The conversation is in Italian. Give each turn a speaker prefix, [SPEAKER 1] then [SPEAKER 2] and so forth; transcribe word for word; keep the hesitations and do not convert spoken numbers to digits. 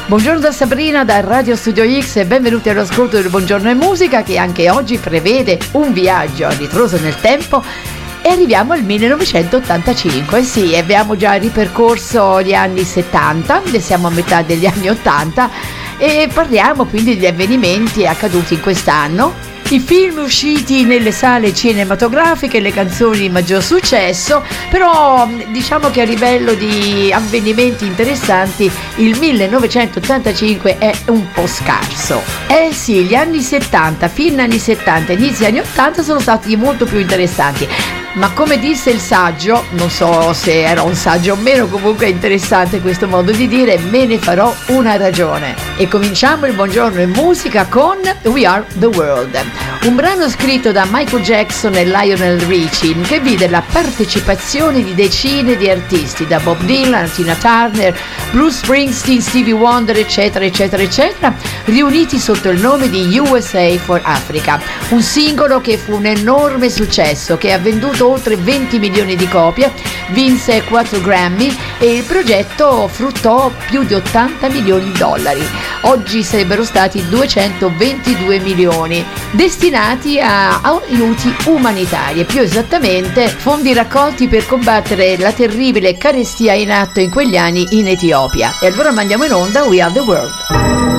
[SPEAKER 1] Buongiorno da Sabrina da Radio Studio X e benvenuti all'ascolto del Buongiorno e Musica, che anche oggi prevede un viaggio a ritroso nel tempo. E arriviamo al millenovecentottantacinque, sì, abbiamo già ripercorso gli anni settanta, siamo a metà degli anni ottanta e parliamo quindi degli avvenimenti accaduti in quest'anno, i film usciti nelle sale cinematografiche, le canzoni di maggior successo. Però diciamo che a livello di avvenimenti interessanti il millenovecentottantacinque è un po' scarso. Eh sì, gli anni settanta, fine anni settanta, inizi anni ottanta sono stati molto più interessanti. Ma come disse il saggio, non so se era un saggio o meno, comunque è interessante questo modo di dire, me ne farò una ragione. E cominciamo il Buongiorno in Musica con We Are The World, un brano scritto da Michael Jackson e Lionel Richie, che vide la partecipazione di decine di artisti, da Bob Dylan, Tina Turner, Bruce Springsteen, Stevie Wonder, eccetera, eccetera, eccetera, riuniti sotto il nome di U S A for Africa, un singolo che fu un enorme successo, che ha venduto oltre venti milioni di copie, vinse quattro Grammy e il progetto fruttò più di ottanta milioni di dollari. Oggi sarebbero stati duecentoventidue milioni, destinati a aiuti umanitari, più esattamente fondi raccolti per combattere la terribile carestia in atto in quegli anni in Etiopia. E allora mandiamo in onda We Are The World.